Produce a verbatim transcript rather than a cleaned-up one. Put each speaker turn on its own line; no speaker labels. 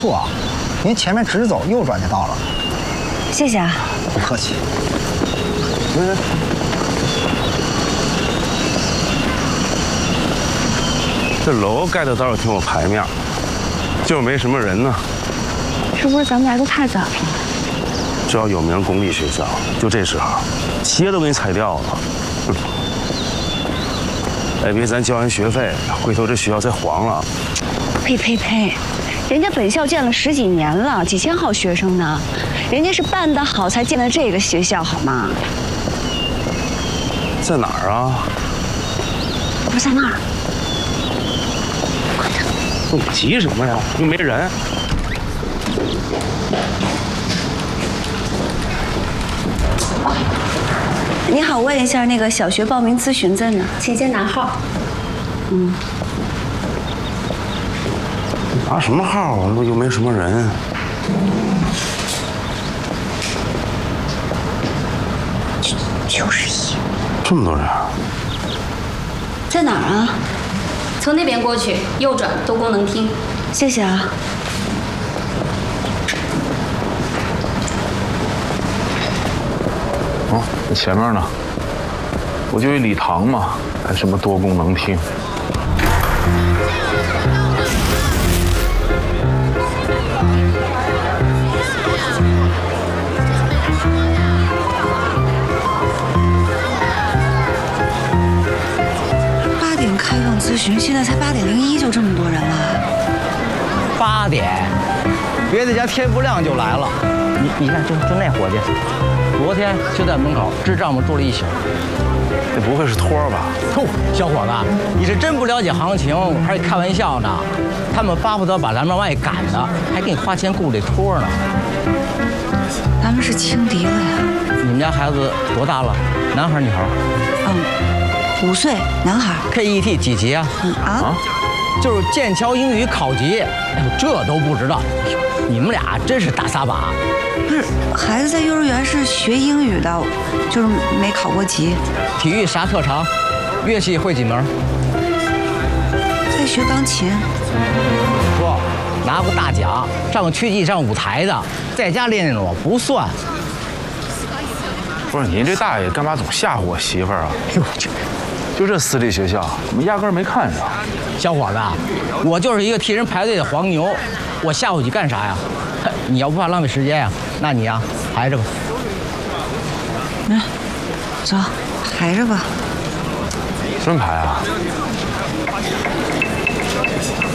错，您前面直走，右转就到了。
谢谢啊。
不客气。来来。
这楼盖的倒是挺有排面，就是没什么人呢。
是不是咱们来的太早了？
只要有名公立学校，就这时候，企业都给你裁掉了。哼哎，别咱交完学费，回头这学校再黄了。
呸呸呸！人家本校建了十几年了，几千号学生呢，人家是办得好才建的这个学校，好吗？
在哪儿啊？
不是在那儿。快点！
你急什么呀？又没人。
你好，问一下那个小学报名咨询在哪？请先拿号。嗯。
拿什么号啊？又没什么人。
九十一。
这么多人。
在哪儿啊？
从那边过去，右转，多功能厅。
谢谢啊。
哦，那前面呢？不就一礼堂嘛，还什么多功能厅？
八点开放咨询，现在才八点零一，就这么多人了。
八点，别的家天不亮就来了。你你看，就就那伙计。昨天就在门口支帐篷住了一宿，
这不会是托吧？
哟，小伙子，你是真不了解行情，还是开玩笑呢？他们巴不得把咱们往外赶呢，还给你花钱雇这托呢。
咱们是轻敌了呀。
你们家孩子多大了？男孩女孩？
嗯，五岁，男孩。
K E T 几级啊？
嗯啊，
就是剑桥英语考级。哎呦，这都不知道，你们俩真是大撒把。
不是，孩子在幼儿园是学英语的，就是没考过级。
体育啥特长？乐器会几门？
在学钢琴。
说拿过大奖，上过区级以上舞台的，在家练练我不算。
不是您这大爷干嘛总吓唬我媳妇儿啊？哟，就这私立学校，我们压根儿没看上。
小伙子，我就是一个替人排队的黄牛，我吓唬你干啥呀？你要不怕浪费时间呀？那你呀，排着吧。
来，走，排着吧。
真排啊？